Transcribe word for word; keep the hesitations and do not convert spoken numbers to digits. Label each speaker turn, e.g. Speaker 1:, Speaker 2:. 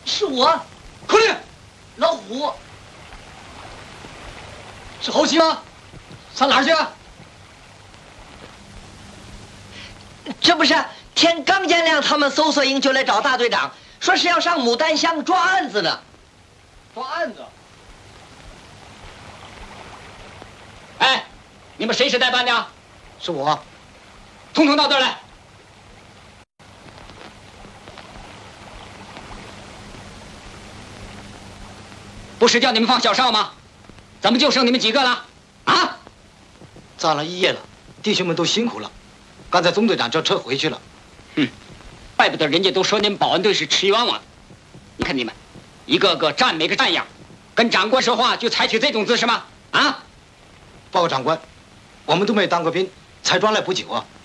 Speaker 1: 是我。
Speaker 2: 口令，
Speaker 1: 老虎。
Speaker 2: 是侯喜吗？上哪儿去啊？
Speaker 1: 这不是天刚见亮，他们搜索营就来找大队长，说是要上牡丹乡抓案子呢。
Speaker 2: 抓案子？哎，你们谁是代办的？
Speaker 3: 是我。
Speaker 2: 通通到这儿来。不是叫你们放小哨吗？怎么就剩你们几个了？啊！
Speaker 3: 站了一夜了，弟兄们都辛苦了。刚才总队长叫车回去了。
Speaker 2: 哼，怪不得人家都说你们保安队是吃冤枉。你看你们，一个个站没个站样，跟长官说话就采取这种姿势吗？啊！
Speaker 3: 报告长官，我们都没当过兵，才抓来不久啊。